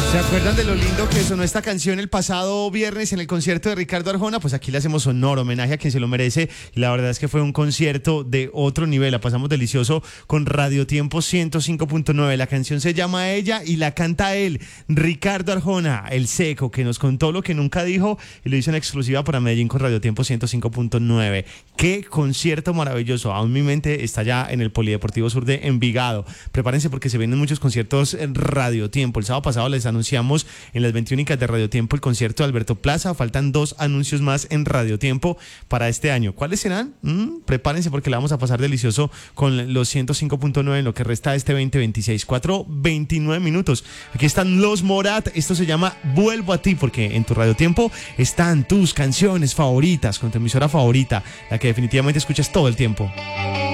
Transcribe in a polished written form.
¿Se acuerdan de lo lindo que sonó esta canción el pasado viernes en el concierto de Ricardo Arjona? Pues aquí le hacemos honor, homenaje a quien se lo merece. Y la verdad es que fue un concierto de otro nivel. La pasamos delicioso con Radio Tiempo 105.9. La canción se llama Ella y la canta él, Ricardo Arjona, el seco, que nos contó lo que nunca dijo y lo hizo en exclusiva para Medellín con Radio Tiempo 105.9. ¡Qué concierto maravilloso! Aún mi mente está ya en el Polideportivo Sur de Envigado. Prepárense porque se vienen muchos conciertos en Radio Tiempo. El sábado pasado les anunciamos en las 21 de Radio Tiempo el concierto de Alberto Plaza. Faltan 2 anuncios más en Radio Tiempo para este año. ¿Cuáles serán? Prepárense porque la vamos a pasar delicioso con los 105.9 en lo que resta de este 2026. 4:29 minutos. Aquí están Los Morat. Esto se llama Vuelvo a ti, porque en tu Radio Tiempo están tus canciones favoritas con tu emisora favorita, la que definitivamente escuchas todo el tiempo.